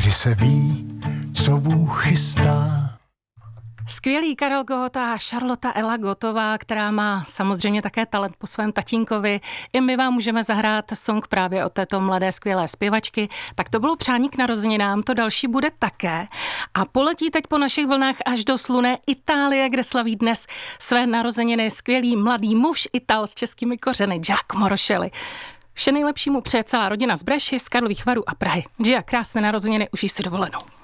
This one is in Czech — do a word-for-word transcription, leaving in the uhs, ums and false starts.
kdy se ví, co Bůh chystá. Skvělý Karel Gott a Charlotta Ela Gottová, která má samozřejmě také talent po svém tatínkovi. I my vám můžeme zahrát song právě od této mladé skvělé zpěvačky. Tak to bylo přání k narozeninám, to další bude také. A poletí teď po našich vlnách až do slunné Itálie, kde slaví dnes své narozeniny skvělý mladý muž Ital s českými kořeny Giacomo Roselli. Vše nejlepší mu přeje celá rodina z Breši, z Karlových Varů a Prahy. Gia, krásné narozeniny, užij si dovolenou.